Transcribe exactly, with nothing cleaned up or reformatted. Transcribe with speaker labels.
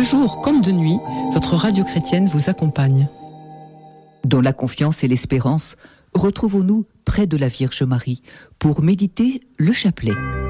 Speaker 1: jour comme de nuit, votre radio chrétienne vous accompagne.
Speaker 2: Dans la confiance et l'espérance, retrouvons-nous près de la Vierge Marie pour méditer le chapelet.